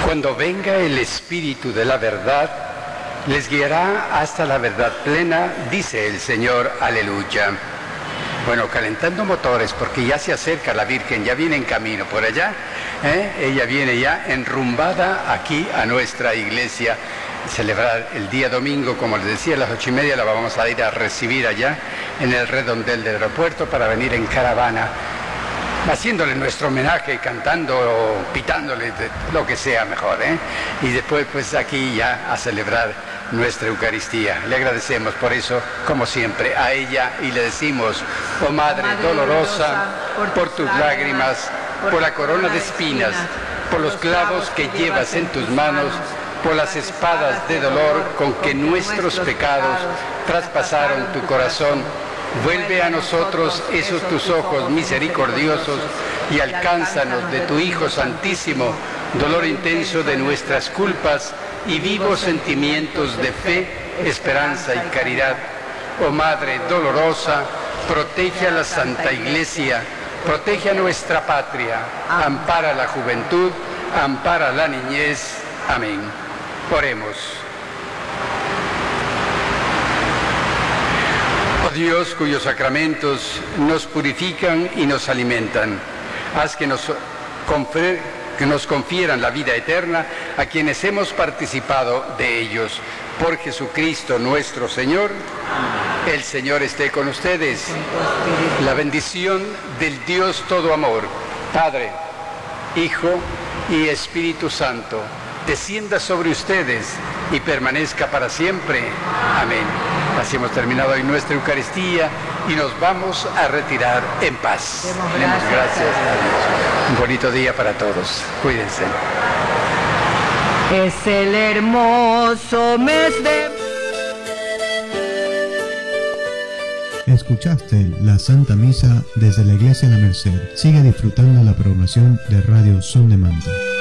Cuando venga el Espíritu de la verdad, les guiará hasta la verdad plena, dice el Señor, aleluya. Bueno, calentando motores, porque ya se acerca la Virgen, ya viene en camino por allá, ella viene ya enrumbada aquí a nuestra iglesia, celebrar el día domingo, como les decía, a las 8:30 la vamos a ir a recibir allá en el redondel del aeropuerto para venir en caravana, haciéndole nuestro homenaje, cantando, pitándole, lo que sea mejor, y después pues aquí ya a celebrar nuestra Eucaristía. Le agradecemos por eso, como siempre, a ella y le decimos: oh Madre dolorosa, por tus lágrimas, por la corona de espinas, por los clavos que llevas en tus manos, por las espadas de dolor con que nuestros pecados traspasaron tu corazón, vuelve a nosotros esos tus ojos misericordiosos y alcánzanos de tu Hijo Santísimo, dolor intenso de nuestras culpas y vivos sentimientos de fe, esperanza y caridad. Oh Madre dolorosa, protege a la Santa Iglesia, protege a nuestra patria, ampara a la juventud, ampara a la niñez. Amén. Oremos. Oh Dios, cuyos sacramentos nos purifican y nos alimentan, haz que nos confieran la vida eterna a quienes hemos participado de ellos. Por Jesucristo nuestro Señor. El Señor esté con ustedes. La bendición del Dios todo amor, Padre, Hijo y Espíritu Santo, descienda sobre ustedes y permanezca para siempre. Amén. Así hemos terminado hoy nuestra Eucaristía y nos vamos a retirar en paz. Demos gracias a Dios. Un bonito día para todos. Cuídense. Es el hermoso mes de... Escuchaste la Santa Misa desde la Iglesia La Merced. Sigue disfrutando la programación de Radio Son de Mando.